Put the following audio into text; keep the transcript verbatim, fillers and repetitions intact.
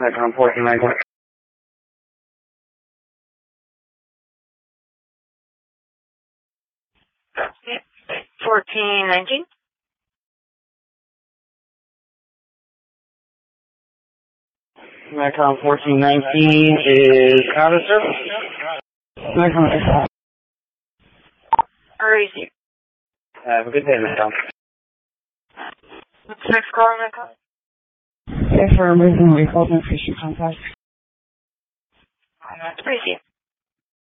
Metcom fourteen nineteen. fourteen nineteen. Metcom fourteen nineteen is out of service. Metcom is out. Crazy. Have a good day, Metcom. What's the next call, Metcom? If for a reason we called in, appreciate contact. That's crazy.